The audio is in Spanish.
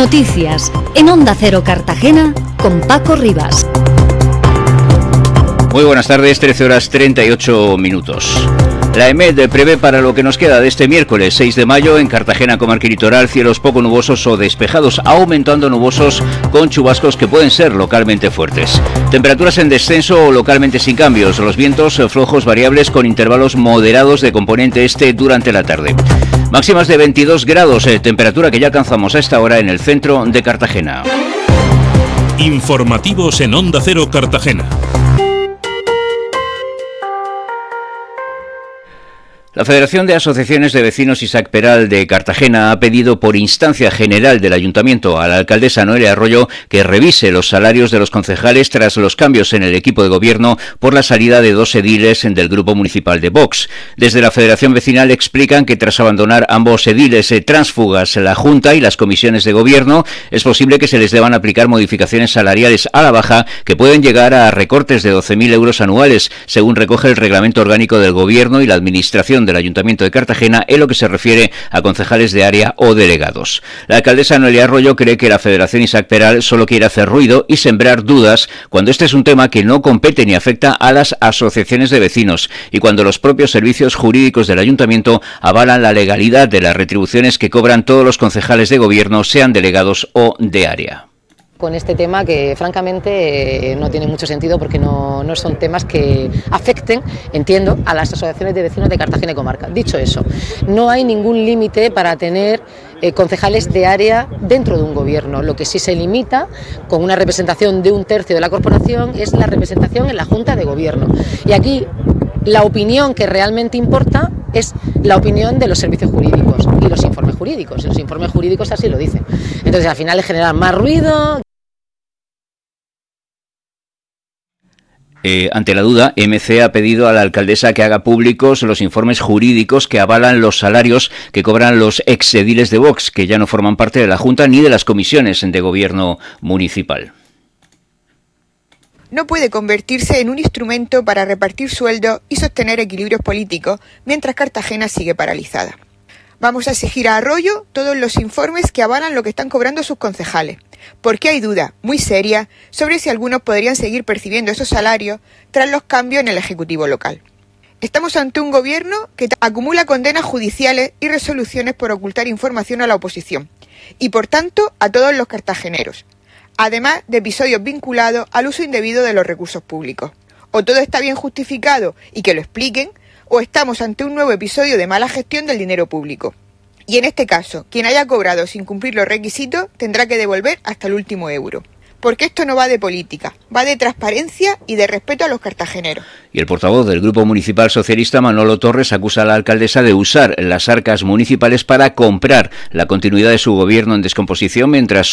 Noticias en Onda Cero Cartagena con Paco Rivas. Muy buenas tardes, 13:38. La EMED prevé para lo que nos queda de este miércoles 6 de mayo en Cartagena, comarca y litoral, cielos poco nubosos o despejados, aumentando nubosos con chubascos que pueden ser localmente fuertes. Temperaturas en descenso o localmente sin cambios. Los vientos flojos variables con intervalos moderados de componente este durante la tarde. Máximas de 22 grados, temperatura que ya alcanzamos a esta hora en el centro de Cartagena. Informativos en Onda Cero Cartagena. La Federación de Asociaciones de Vecinos Isaac Peral de Cartagena ha pedido por instancia general del Ayuntamiento a la alcaldesa Noelia Arroyo que revise los salarios de los concejales tras los cambios en el equipo de gobierno por la salida de 2 ediles del grupo municipal de Vox. Desde la Federación Vecinal explican que tras abandonar ambos ediles tránsfugas la Junta y las comisiones de gobierno, es posible que se les deban aplicar modificaciones salariales a la baja que pueden llegar a recortes de 12.000 euros anuales, según recoge el reglamento orgánico del gobierno y la administración del Ayuntamiento de Cartagena en lo que se refiere a concejales de área o delegados. La alcaldesa Noelia Arroyo cree que la Federación Isaac Peral solo quiere hacer ruido y sembrar dudas cuando este es un tema que no compete ni afecta a las asociaciones de vecinos y cuando los propios servicios jurídicos del Ayuntamiento avalan la legalidad de las retribuciones que cobran todos los concejales de gobierno, sean delegados o de área. Con este tema que francamente no tiene mucho sentido porque no son temas que afecten, entiendo, a las asociaciones de vecinos de Cartagena y comarca. Dicho eso, no hay ningún límite para tener concejales de área dentro de un gobierno. Lo que sí se limita con una representación de 1/3 de la corporación es la representación en la Junta de Gobierno. Y aquí la opinión que realmente importa es la opinión de los servicios jurídicos y los informes jurídicos. Los informes jurídicos así lo dicen. Entonces al final le generan más ruido. Ante la duda, MC ha pedido a la alcaldesa que haga públicos los informes jurídicos que avalan los salarios que cobran los exediles de Vox, que ya no forman parte de la Junta ni de las comisiones de gobierno municipal. No puede convertirse en un instrumento para repartir sueldos y sostener equilibrios políticos mientras Cartagena sigue paralizada. Vamos a exigir a Arroyo todos los informes que avalan lo que están cobrando sus concejales, porque hay dudas muy serias sobre si algunos podrían seguir percibiendo esos salarios tras los cambios en el Ejecutivo local. Estamos ante un gobierno que acumula condenas judiciales y resoluciones por ocultar información a la oposición, y por tanto a todos los cartageneros, además de episodios vinculados al uso indebido de los recursos públicos. O todo está bien justificado y que lo expliquen, o estamos ante un nuevo episodio de mala gestión del dinero público. Y en este caso, quien haya cobrado sin cumplir los requisitos tendrá que devolver hasta el último euro. Porque esto no va de política, va de transparencia y de respeto a los cartageneros. Y el portavoz del Grupo Municipal Socialista, Manolo Torres, acusa a la alcaldesa de usar las arcas municipales para comprar la continuidad de su gobierno en descomposición mientras